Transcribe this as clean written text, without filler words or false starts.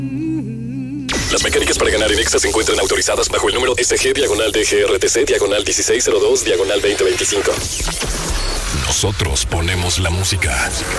Las mecánicas para ganar en Exa se encuentran autorizadas bajo el número SG-DGRTC-1602-2025. Nosotros ponemos la música.